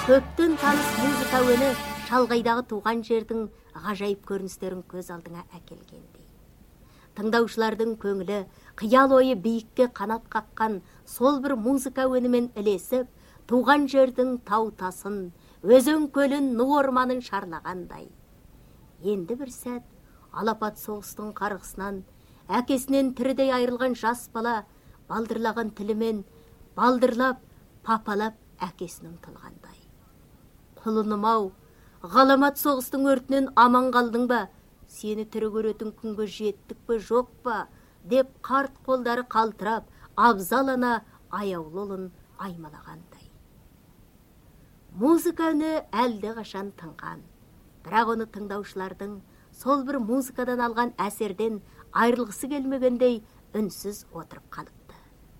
көптен таныс музыка өні шалғайдағы туған жердің ғажайып көріністерін көз алдыңа әкелгендей. Тыңдаушылардың көңілі, қиял ойы биікке қанат қаққан сол бір музыка өнімен ілесіп, туған жердің тау тасын, өзен көлін, ну орманын шарлағандай. Енді бір сәт, алапат соғыстың қарғысынан, әкесінен тірідей айырылған жас бала, балдырлаған тілімен, балдырлап, папалап әкесінің тұлғандай. Құлыным-ау, ғаламат соғыстың өртінен аман қалдың ба? Сені тірі көретін күнге жеттік пе, жоқ па? Деп қарт қолдары қалтырап, абзалана аяулылын аймалағандай. Музыка үні әлді қашан тыңған. Бірақ оны тыңдаушылардың сол бір музыкадан алған әсерден айырылғысы келмегендей үнсіз отырып қалыпты.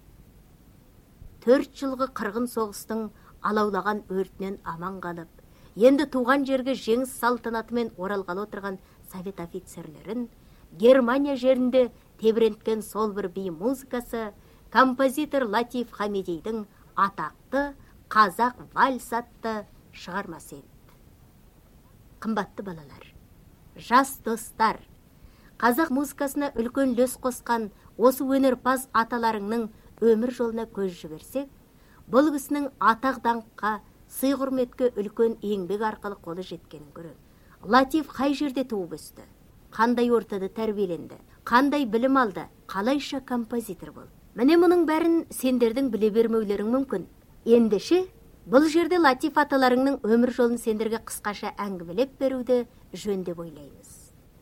4 жылғы қырғын соғыстың алаулаған өртінен аман қалып, енді туған жерге жеңіс салтанатымен оралғалы отырған совет офицерлерін Германия жерінде тебіренткен сол бір би музыкасы композитор Латиф Хамидидің атақты қазақ вальс атты шығармасы еді. Қымбатты балалар, жас достар, қазақ музыкасына үлкен үлес қосқан осы өнерпаз аталарыңның өмір жолына көз жіберсек, бұл кісінің атақ даңққа, сый құрметке үлкен еңбек арқылы қолы жеткенін көрем. Латиф қай жерде туып өсті? Қандай ортада тәрбиеленді? Қандай білім алды? Қалайша композитор бол? Міне мұның бәрін сендердің біле бермеулерің мүмкін. Ендеше, бұл жерде Латиф аталарыңның өмір жолын сендерге қысқаша әңгімелеп беруді жөн деп ойлаймыз.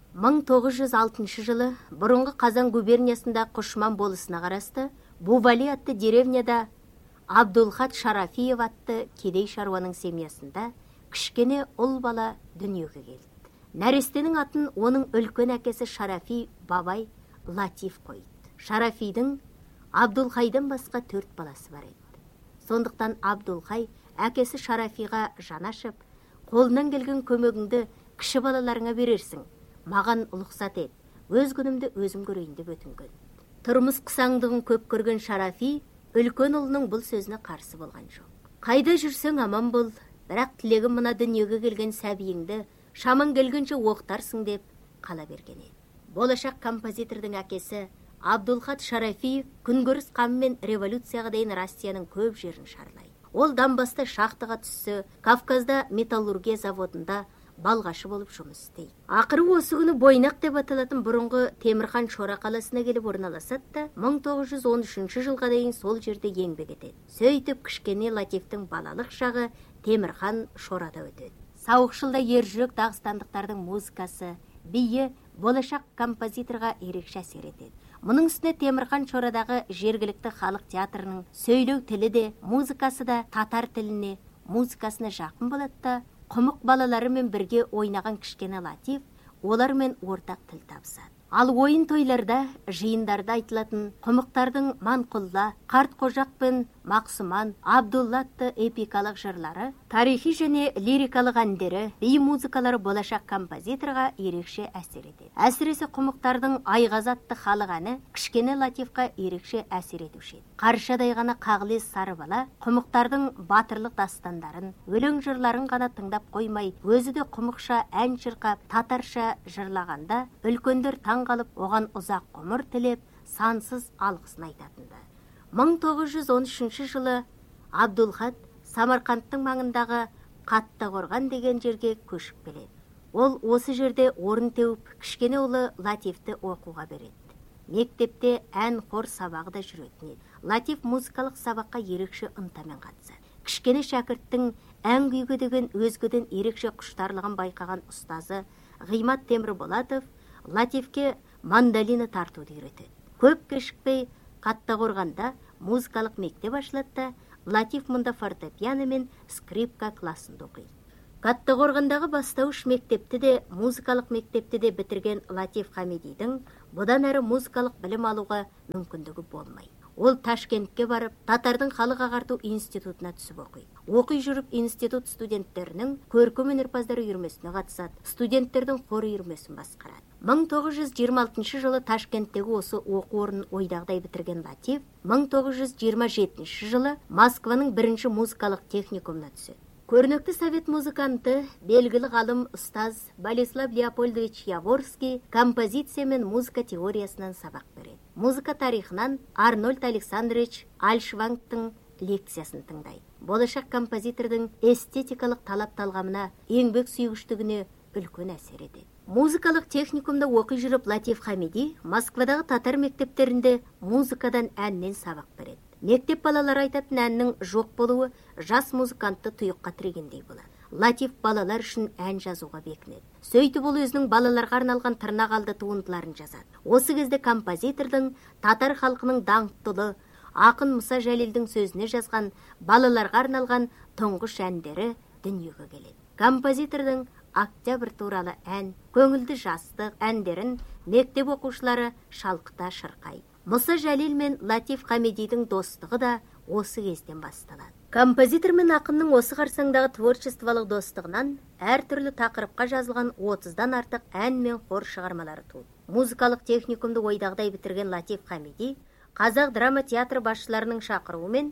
1906 жылы бұрынғы Қазан губерниясында Құшман болысына қарасты Бували атты деревняда Абдулхат Шарафиев атты кедей шаруаның семьясында кішкене ұл бала дүниеге келді. Нәрестенің атын оның үлкен әкесі Шарафи бабай Латиф қойды. Шарафидің Абдулхайдан басқа 4 баласы бар еді. Сондықтан Абдулхай әкесі Шарафиға жанашып, қолынан келген көмегіңді кіші балаларыңа берерсің, маған ұлықсат ет, өз күнімді өзім көрейін деп өтінген. Тұрмыс қысаңдығын көп көрген Шарафи үлкен ұлының бұл сөзіне қарсы болған жоқ. Қайда жүрсең аман бол, бірақ тілегім мына дүниеге келген сәбиіңді шаман келгенше оқытарсың деп қала берген еді. Болашақ композитордың әкесі Абдулхат Шарафиев күнкөріс қамымен революцияға дейін Россияның көп жерін шарлайды. Ол Донбасста шахтаға түссе, Кавказда металлургия заводында балғашы болып жұмыс істейді. Ақыры осы күні Бойнақ деп аталатын бұрынғы Темірхан Шора қаласына келіп орналасады да 1913 жылға дейін сол жерде еңбек етеді. Сөйтіп кішкене Латифтің балалық шағы Темірхан Шорада өтеді. Сауықшылда ержүрек дағыстандықтардың музыкасы, биі болашақ композиторға ерекше әсер етеді. Мұның үстіне Темірхан Шорадағы жергілікті халық театрының сөйлеу тілі де, музыкасы да татар тіліне, музыкасына жақын болады да, құмық балаларымен бірге ойнаған кішкене Латиф олармен ортақ тіл табысады. Ал ойын тойларда, жиындарда айтылатын құмықтардың Манқұлла, Қарт Қожақ пен Мақсыман, Абдулла атты эпикалық жырлары, тарихи және лирикалық әндері, би музыкалары болашақ композиторға ерекше әсер етеді. Әсіресе құмықтардың Айғаз атты халық әні кішкене Латифқа ерекше әсер етуші еді. Қаршадай ғана қағылез сары бала құмықтардың батырлық дастандарын, өлең жырларын ғана тыңдап қоймай, өзі де құмықша ән шырқап, татарша жырлағанда үлкендер таң қалып, оған ұзақ ғұмыр тілеп, сансыз алғысын айтатынды. 1913 жылы Абдулхат Самарқандтың маңындағы Қаттақорған деген жерге көшіп келеді. Ол осы жерде орын теуіп, кішкене ұлы Латифті оқуға береді. Мектепте ән хор сабағы да жүретін еді. Латиф музыкалық сабаққа ерекше ынтамен қатысады. Кішкене шәкірттің ән күйге деген өзгеден ерекше құштарлығын байқаған ұстазы Ғимат Темірболатов Латифке мандолина тартуды үйретеді. Көп кешікпей Қаттақорғанда музыкалық мектеп ашылады да, Латиф мұнда фортепиано мен скрипка классында оқиды. Қаттақорғандағы бастауыш мектепті де, музыкалық мектепті де бітірген Латиф Хамидидің бұдан әрі музыкалық білім алуға мүмкіндігі болмайды. Ол Ташкентке барып, Татардың халық ағарту институтына түсіп оқиды. Оқи жүріп институт студенттерінің көркем өнерпаздар үйірмесіне қатысады, студенттердің хор үйірмесін басқарады. 1926 жылы Ташкенттегі осы оқу орнын ойдағыдай бітірген Латиф 1927 жылы Москваның бірінші музыкалық техникумына түседі. Көрнекті совет музыканты, белгілі ғалым ұстаз Болеслав Леопольдович Яворский композиция мен музыка теориясынан сабақ береді. Музыка тарихынан Арнольд Александрович Альшвангтың лекциясын тыңдайды. Болашақ композитордың эстетикалық талап-талғамына, еңбек сүйгіштігіне үлкен әсер етеді. Музыкалық техникумда оқи жүріп Латиф Хамиди Москвадағы татар мектептерінде музыкадан әннен сабақ береді. Мектеп балалар айтатын әннің жоқ болуы жас музыкантты тұйыққа тірегендей болады. Латиф балалар үшін ән жазуға бекінеді. Сөйтіп ол өзінің балаларға арналған тырнақалды туындыларын жазады. Осы кезде композитордың татар халқының даңқтылы ақын Мұса Жәлелдің сөзіне жазған балаларға арналған тұңғыш әндері дүниеге келеді. Композитордың Октябрь туралы ән, көңілді жастық әндерін мектеп оқушылары шалқыта шырқайды. Мұса Жәлел мен Латиф Хамидидің достығы да осы кезден басталады. Композитор мен ақынның осы қарсаңдағы творчестволық достығынан әртүрлі тақырыпқа жазылған 30-дан артық ән мен хор шығармалары туды. Музыкалық техникумды ойдағыдай бітірген Латиф Хамиди Қазақ драма театры басшыларының шақыруымен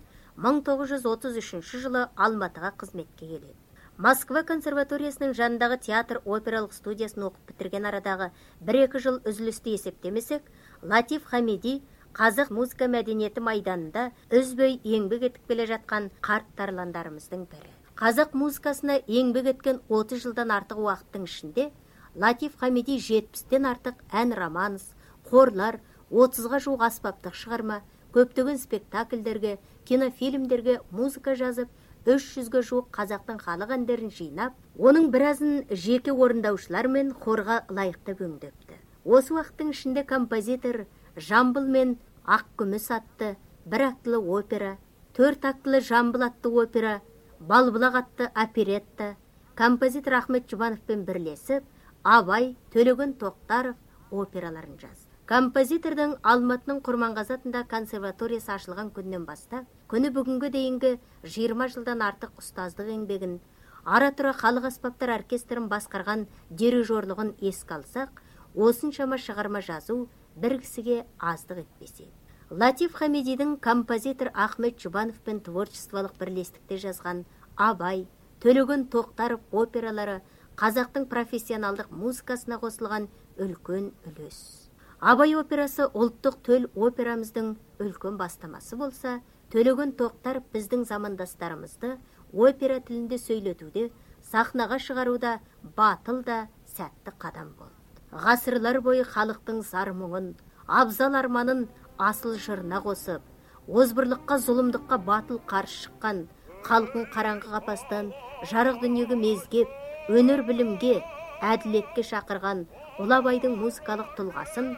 1933 жылы Алматыға қызметке келеді. Москва консерваториясының жанындағы театр опералық студиясын оқып бітірген арадағы 1-2 жыл үзілісті есептемесек, Латиф Хамиди қазақ музыка мәдениеті майданында үзбей еңбек етіп келе жатқан қарт тарландарымыздың бірі. Қазақ музыкасына еңбек еткен 30 жылдан артық уақыттың ішінде Латиф Хамиди 70-тен артық ән романс, хорлар, 30-ға жуық аспаптық шығарма, көптеген спектакльдерге, кинофильмдерге музыка жазып, 300-ге жуық қазақтың халық әндерін жинап, оның біразын жеке орындаушылар мен хорға лайықты өңдепті. Осы уақыттың ішінде композитор Жамбыл мен Ақ күміс атты 1 актылы опера, 4 актылы Жамбыл атты опера, Балбұлақ атты оперетта, композитор Ахмет Жұбановпен бірлесіп, Абай, Төлеген Тоқтаров операларын жазды. Композитордың Алматының Құрманғазы атындағы консерваториясы ашылған күннен бастап, күні бүгінге дейінгі 20 жылдан артық ұстаздық еңбегін, ара-тұра халық аспаптар оркестрін басқарған дирижерлығын еске алсақ, осыншама шығарма жазу бір кісіге аздық етпесе. Латиф Хамидидің композитор Ахмет Жұбановпен творчестволық бірлестікте жазған Абай, Төлеген Тоқтаров опералары қазақтың профессионалдық музыкасына қосылған үлкен үлес. Абай операсы ұлттық төл операмыздың үлкен бастамасы болса, Төлеген Тоқтаров біздің замандастарымызды опера тілінде сөйлетуде, сахнаға шығаруда батыл да сәтті қадам болды. Ғасырлар бойы халықтың зар мұңын, абзал арманын асыл жырына қосып, озбырлыққа, зұлымдыққа батыл қарсы шыққан, халқын қараңғы қапастан жарық дүниеге мезгеп, өнер білімге, әділетке шақырған Ұлы Абайдың музыкалық тұлғасын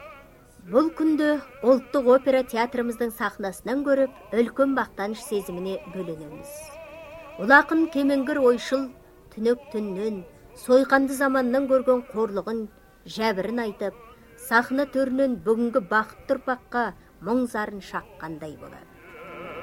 бұл күнді ұлттық опера театрымыздың сахнасынан көріп, үлкен мақтаныш сезіміне бөленеміз. Ұлы ақын кемеңгір ойшыл түнек түннен, сойқанды заманнан көрген қорлығын, жәбірін айтып, сахна төрінен бүгінгі бақытты ұрпаққа мұң зарын шаққандай болады.